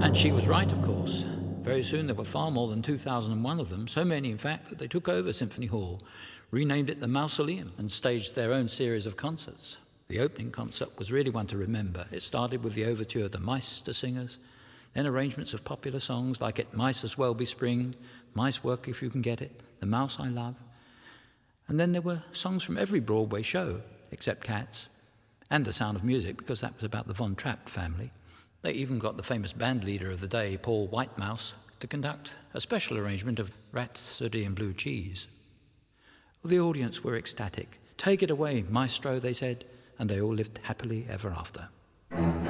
And she was right, of course. Very soon there were far more than 2,001 of them, so many in fact that they took over Symphony Hall, renamed it the Mausoleum, and staged their own series of concerts. The opening concert was really one to remember. It started with the overture of the Meistersingers, then arrangements of popular songs like It Might As Well Be Spring, Mice Work If You Can Get It, The Mouse I Love. And then there were songs from every Broadway show, except Cats, and The Sound of Music, because that was about the Von Trapp family. They even got the famous band leader of the day, Paul Whitemouse, to conduct a special arrangement of Rhapsody in Blue Cheese. The audience were ecstatic. "Take it away, maestro," they said, and they all lived happily ever after.